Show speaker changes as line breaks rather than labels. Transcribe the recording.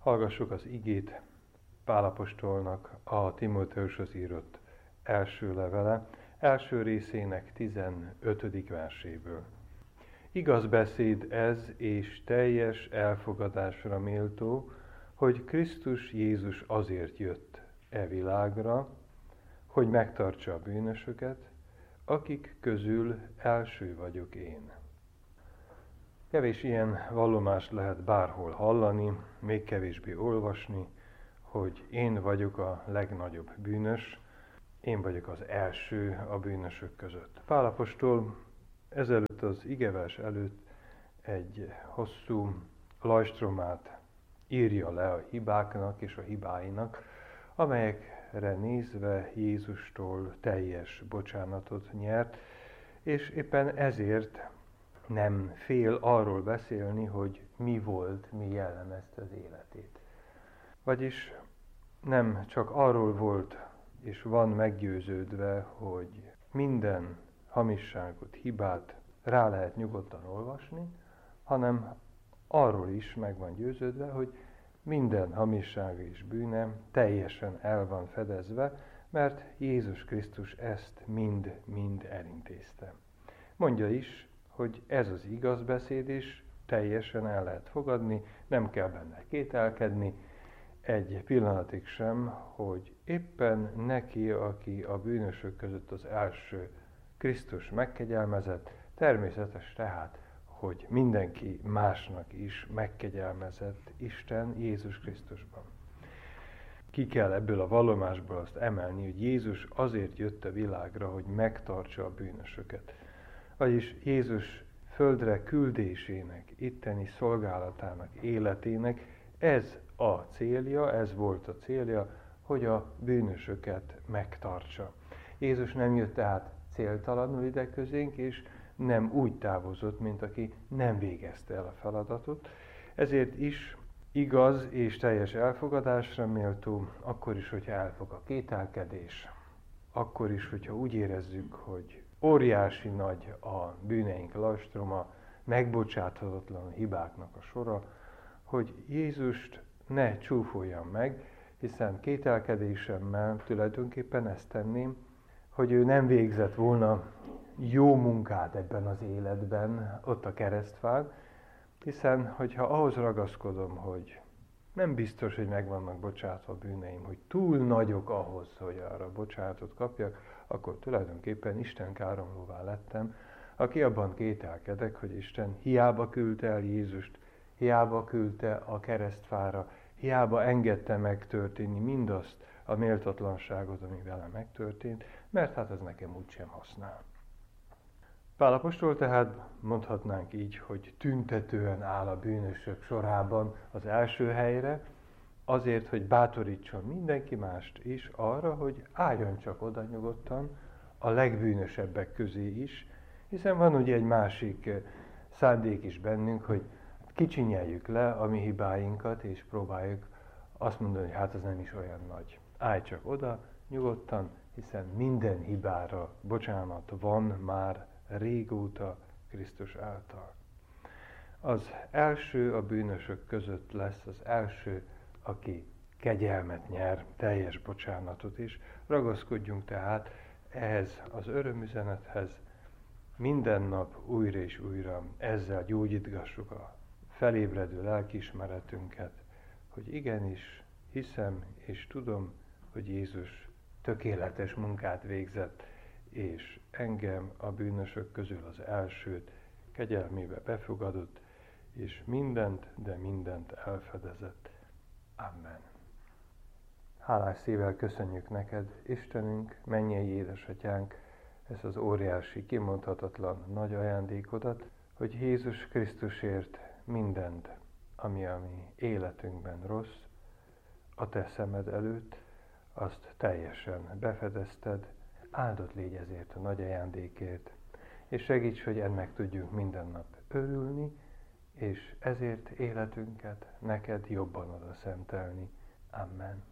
Hallgassuk az igét Pál apostolnak a Timóteushoz írott első levele, első részének 15. verséből. Igaz beszéd ez, és teljes elfogadásra méltó, hogy Krisztus Jézus azért jött e világra, hogy megtartsa a bűnösöket, akik közül első vagyok én. Kevés ilyen vallomást lehet bárhol hallani, még kevésbé olvasni, hogy én vagyok a legnagyobb bűnös, én vagyok az első a bűnösök között. Pál apostol ezelőtt az igevers előtt egy hosszú lajstromát írja le a hibáknak és a hibáinak, amelyekre nézve Jézustól teljes bocsánatot nyert, és éppen ezért nem fél arról beszélni, hogy mi volt, mi jellemezte az életét. Vagyis nem csak arról volt, és van meggyőződve, hogy minden hamisságot, hibát rá lehet nyugodtan olvasni, hanem arról is meg van győződve, hogy minden hamissága és bűne teljesen el van fedezve, mert Jézus Krisztus ezt mind elintézte. Mondja is, hogy ez az igaz beszéd is teljesen el lehet fogadni, nem kell benne kételkedni, egy pillanatig sem, hogy éppen neki, aki a bűnösök között az első, Krisztus megkegyelmezett, természetes tehát, hogy mindenki másnak is megkegyelmezett Isten Jézus Krisztusban. Ki kell ebből a vallomásból azt emelni, hogy Jézus azért jött a világra, hogy megtartsa a bűnösöket. Vagyis Jézus földre küldésének, itteni szolgálatának, életének ez a célja, ez volt a célja, hogy a bűnösöket megtartsa. Jézus nem jött tehát céltalanul ide közénk, és nem úgy távozott, mint aki nem végezte el a feladatot. Ezért is igaz és teljes elfogadásra méltó, akkor is, hogyha elfog a kételkedés, akkor is, hogyha úgy érezzük, hogy óriási nagy a bűneink lajstroma, megbocsáthatatlan hibáknak a sora, hogy Jézust ne csúfoljam meg, hiszen kételkedésemmel tulajdonképpen ezt tenném, hogy ő nem végzett volna jó munkát ebben az életben, ott a keresztfán, hiszen, hogyha ahhoz ragaszkodom, hogy nem biztos, hogy meg vannak bocsátva a bűneim, hogy túl nagyok ahhoz, hogy arra bocsánatot kapjak, akkor tulajdonképpen Isten káromlóvá lettem, aki abban kételkedek, hogy Isten hiába küldte el Jézust, hiába küldte a keresztfára, hiába engedte megtörténni mindazt a méltatlanságot, ami velem megtörtént, mert hát ez nekem úgysem használ. Pál apostol tehát mondhatnánk így, hogy tüntetően áll a bűnösök sorában az első helyre, azért, hogy bátorítson mindenki mást is arra, hogy álljon csak oda nyugodtan a legbűnösebbek közé is, hiszen van ugye egy másik szándék is bennünk, hogy kicsinyeljük le a mi hibáinkat, és próbáljuk azt mondani, hogy hát az nem is olyan nagy. Állj csak oda nyugodtan, hiszen minden hibára bocsánat van már régóta Krisztus által. Az első a bűnösök között lesz az első, aki kegyelmet nyer, teljes bocsánatot is. Ragaszkodjunk tehát ehhez az örömüzenethez, minden nap újra és újra ezzel gyógyítgassuk a felébredő lelkiismeretünket, hogy igenis hiszem és tudom, hogy Jézus tökéletes munkát végzett, és engem a bűnösök közül az elsőt kegyelmébe befogadott, és mindent, de mindent elfedezett. Amen. Hálás szívvel köszönjük neked, Istenünk, mennyei édesatyánk, ezt az óriási, kimondhatatlan nagy ajándékodat, hogy Jézus Krisztusért mindent, ami a mi életünkben rossz, a te szemed előtt, azt teljesen befedezted, áldott légy ezért a nagy ajándékért, és segíts, hogy ennek tudjunk minden nap örülni, és ezért életünket neked jobban oda szentelni. Amen.